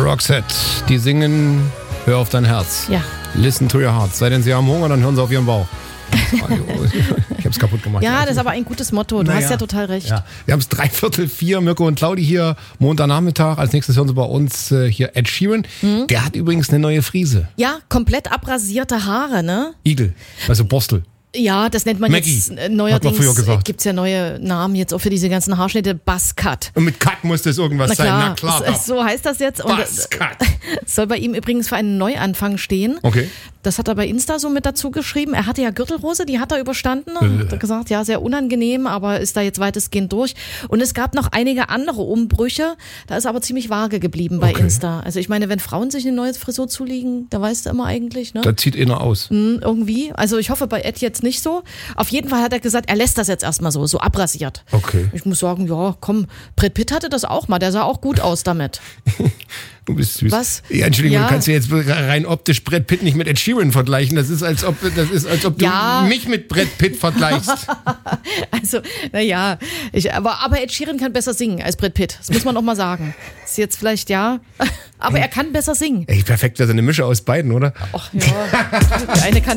Roxette, die singen Hör auf dein Herz. Ja. Listen to your heart. Sei denn, sie haben Hunger, dann hören sie auf ihren Bauch. Ich hab's kaputt gemacht. Ja, das ist aber ein gutes Motto. Du hast ja total recht. Ja. Wir haben es 3:45, Mirko und Claudi hier, Montagnachmittag. Als nächstes hören sie bei uns hier Ed Sheeran. Der hat übrigens eine neue Frise. Ja, komplett abrasierte Haare, ne? Igel, also Borstel. Ja, das nennt man Maggie, jetzt hat man neuerdings. früher gesagt. Gibt's ja neue Namen jetzt auch für diese ganzen Haarschnitte. Buzzcut. Und mit Cut muss das irgendwas sein. Na klar. So heißt das jetzt. Und Buzzcut. soll bei ihm übrigens für einen Neuanfang stehen. Okay. Das hat er bei Insta so mit dazu geschrieben. Er hatte ja Gürtelrose, die hat er überstanden. Hat er gesagt, ja, sehr unangenehm, aber ist da jetzt weitestgehend durch. Und es gab noch einige andere Umbrüche. Da ist aber ziemlich vage geblieben bei Insta. Also ich meine, wenn Frauen sich eine neue Frisur zulegen, da weißt du immer eigentlich, ne? Da zieht einer aus. Irgendwie. Also ich hoffe bei Ed jetzt nicht so. Auf jeden Fall hat er gesagt, er lässt das jetzt erstmal so abrasiert. Okay. Ich muss sagen, ja, komm, Brad Pitt hatte das auch mal. Der sah auch gut aus damit. Du bist süß. Was? Ja, Entschuldigung, Ja. du kannst ja jetzt rein optisch Brad Pitt nicht mit Ed Sheeran vergleichen. Das ist, als ob du Ja. mich mit Brad Pitt vergleichst. Also, naja, aber Ed Sheeran kann besser singen als Brad Pitt. Das muss man auch mal sagen. Ist jetzt vielleicht, ja, aber er kann besser singen. Ey, perfekt, das ist eine Mische aus beiden, oder? Ach ja, der eine kann